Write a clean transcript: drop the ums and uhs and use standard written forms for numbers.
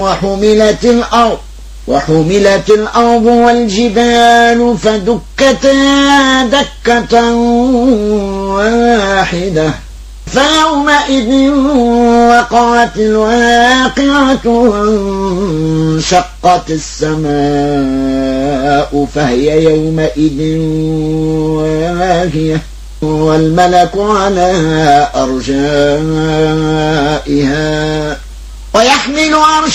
وحملت الأرض والجبال فدكتا دكة واحدة فيومئذ وقعت الواقعة وانشقت السماء فهي يومئذ واهية والملك على أرجائها ويحمل عرش